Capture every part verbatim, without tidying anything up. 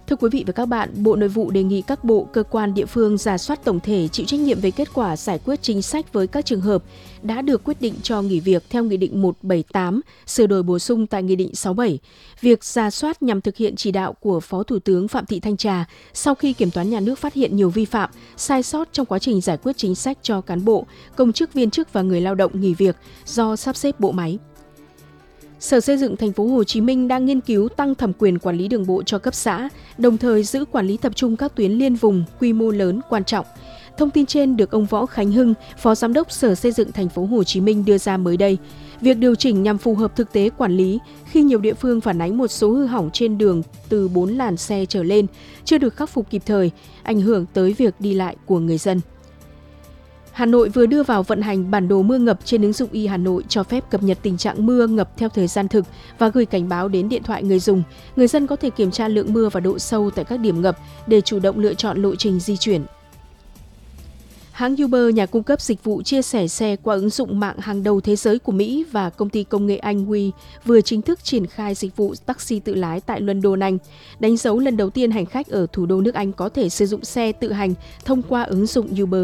Thưa quý vị và các bạn, Bộ Nội vụ đề nghị các bộ, cơ quan, địa phương rà soát tổng thể chịu trách nhiệm về kết quả giải quyết chính sách với các trường hợp đã được quyết định cho nghỉ việc theo Nghị định một trăm bảy mươi tám, sửa đổi bổ sung tại Nghị định sáu mươi bảy. Việc rà soát nhằm thực hiện chỉ đạo của Phó Thủ tướng Phạm Thị Thanh Trà sau khi Kiểm toán Nhà nước phát hiện nhiều vi phạm, sai sót trong quá trình giải quyết chính sách cho cán bộ, công chức viên chức và người lao động nghỉ việc do sắp xếp bộ máy. Sở Xây dựng Thành phố Hồ Chí Minh đang nghiên cứu tăng thẩm quyền quản lý đường bộ cho cấp xã, đồng thời giữ quản lý tập trung các tuyến liên vùng quy mô lớn quan trọng. Thông tin trên được ông Võ Khánh Hưng, Phó Giám đốc Sở Xây dựng Thành phố Hồ Chí Minh đưa ra mới đây. Việc điều chỉnh nhằm phù hợp thực tế quản lý khi nhiều địa phương phản ánh một số hư hỏng trên đường từ bốn làn xe trở lên chưa được khắc phục kịp thời, ảnh hưởng tới việc đi lại của người dân. Hà Nội vừa đưa vào vận hành bản đồ mưa ngập trên ứng dụng y Hà Nội cho phép cập nhật tình trạng mưa ngập theo thời gian thực và gửi cảnh báo đến điện thoại người dùng. Người dân có thể kiểm tra lượng mưa và độ sâu tại các điểm ngập để chủ động lựa chọn lộ trình di chuyển. Hãng Uber, nhà cung cấp dịch vụ chia sẻ xe qua ứng dụng mạng hàng đầu thế giới của Mỹ, và công ty công nghệ Anh We vừa chính thức triển khai dịch vụ taxi tự lái tại London, Anh, đánh dấu lần đầu tiên hành khách ở thủ đô nước Anh có thể sử dụng xe tự hành thông qua ứng dụng Uber.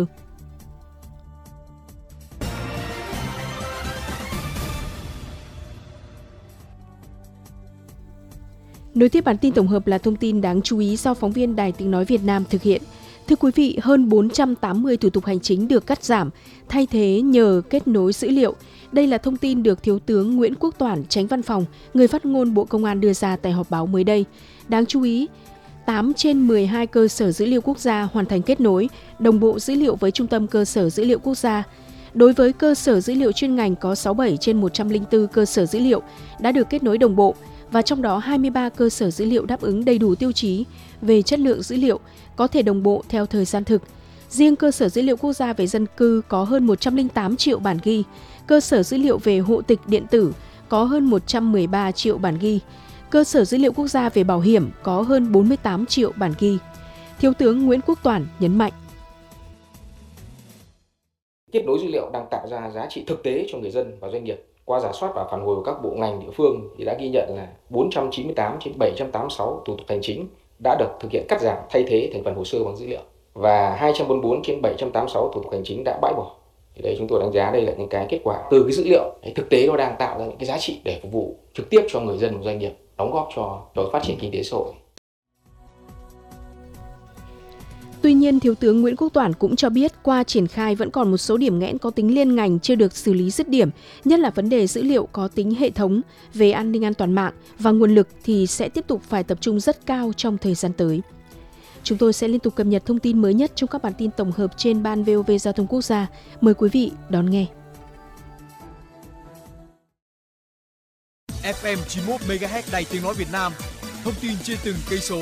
Nối tiếp bản tin tổng hợp là thông tin đáng chú ý do phóng viên Đài Tiếng Nói Việt Nam thực hiện. Thưa quý vị, hơn bốn trăm tám mươi thủ tục hành chính được cắt giảm, thay thế nhờ kết nối dữ liệu. Đây là thông tin được Thiếu tướng Nguyễn Quốc Toản, Chánh Văn phòng, người phát ngôn Bộ Công an đưa ra tại họp báo mới đây. Đáng chú ý, tám trên mười hai cơ sở dữ liệu quốc gia hoàn thành kết nối, đồng bộ dữ liệu với Trung tâm Cơ sở Dữ liệu Quốc gia. Đối với cơ sở dữ liệu chuyên ngành có sáu mươi bảy trên một trăm lẻ bốn cơ sở dữ liệu đã được kết nối đồng bộ, và trong đó hai mươi ba cơ sở dữ liệu đáp ứng đầy đủ tiêu chí về chất lượng dữ liệu, có thể đồng bộ theo thời gian thực. Riêng cơ sở dữ liệu quốc gia về dân cư có hơn một trăm lẻ tám triệu bản ghi, cơ sở dữ liệu về hộ tịch điện tử có hơn một trăm mười ba triệu bản ghi, cơ sở dữ liệu quốc gia về bảo hiểm có hơn bốn mươi tám triệu bản ghi. Thiếu tướng Nguyễn Quốc Toản nhấn mạnh. Kết nối dữ liệu đang tạo ra giá trị thực tế cho người dân và doanh nghiệp. Qua rà soát và phản hồi của các bộ ngành địa phương thì đã ghi nhận là bốn trăm chín mươi tám trên bảy trăm tám mươi sáu thủ tục hành chính đã được thực hiện cắt giảm, thay thế thành phần hồ sơ bằng dữ liệu, và hai trăm bốn mươi tư trên bảy trăm tám mươi sáu thủ tục hành chính đã bãi bỏ. Thì đây chúng tôi đánh giá đây là những cái kết quả từ cái dữ liệu thực tế, nó đang tạo ra những cái giá trị để phục vụ trực tiếp cho người dân và doanh nghiệp, đóng góp cho cho phát triển kinh tế xã hội. Tuy nhiên, Thiếu tướng Nguyễn Quốc Toản cũng cho biết qua triển khai vẫn còn một số điểm nghẽn có tính liên ngành chưa được xử lý dứt điểm, nhất là vấn đề dữ liệu có tính hệ thống về an ninh an toàn mạng và nguồn lực thì sẽ tiếp tục phải tập trung rất cao trong thời gian tới. Chúng tôi sẽ liên tục cập nhật thông tin mới nhất trong các bản tin tổng hợp trên Ban vê o vê Giao thông Quốc gia. Mời quý vị đón nghe. ép em chín mươi mốt mê ga héc Đài Tiếng Nói Việt Nam, thông tin trên từng cây số.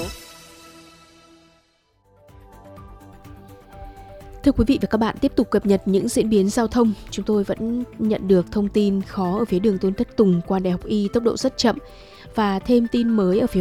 Thưa quý vị và các bạn, tiếp tục cập nhật những diễn biến giao thông. Chúng tôi vẫn nhận được thông tin khó ở phía đường Tôn Thất Tùng qua Đại học Y, tốc độ rất chậm. Và thêm tin mới ở phía